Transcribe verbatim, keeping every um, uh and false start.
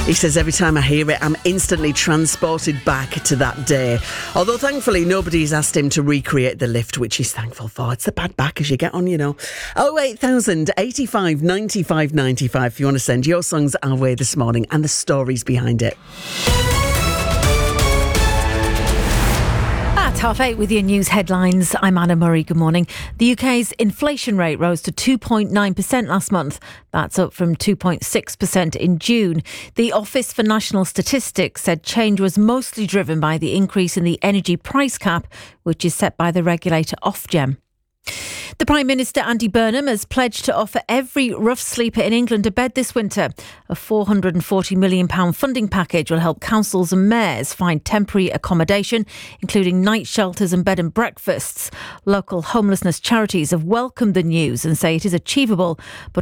He says, every time I hear it, I'm instantly transported back to that day. Although thankfully nobody's asked him to recreate the lift, which he's thankful for. It's the bad back as you get on, you know. oh eight thousand, eighty-five, ninety-five, ninety-five if you want to send your songs our way this morning and the stories behind it. At half eight with your news headlines, I'm Anna Murray. Good morning. The U K's inflation rate rose to two point nine percent last month. That's up from two point six percent in June. The Office for National Statistics said change was mostly driven by the increase in the energy price cap, which is set by the regulator Ofgem. The Prime Minister, Andy Burnham, has pledged to offer every rough sleeper in England a bed this winter. A four hundred forty million pounds funding package will help councils and mayors find temporary accommodation, including night shelters and bed and breakfasts. Local homelessness charities have welcomed the news and say it is achievable, but